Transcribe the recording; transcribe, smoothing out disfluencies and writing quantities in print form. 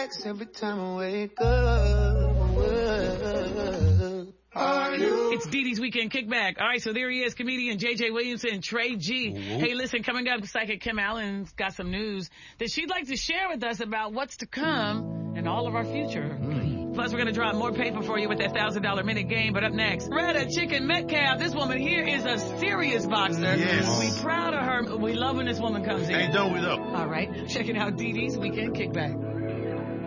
relax every time I wake up. Are you? It's Dee Dee's Weekend Kickback. All right, so there he is, comedian J.J. Williamson, Trey G. Hey, listen, coming up, psychic Kim Allen's got some news that she'd like to share with us about what's to come and all of our future. Plus, we're going to drop more paper for you with that $1,000 minute game. But up next, Retta Chicken Metcalf. This woman here is a serious boxer. Yes. We proud of her. We love when this woman comes in. Hey, don't we though? All right, checking out Dee Dee's Weekend Kickback.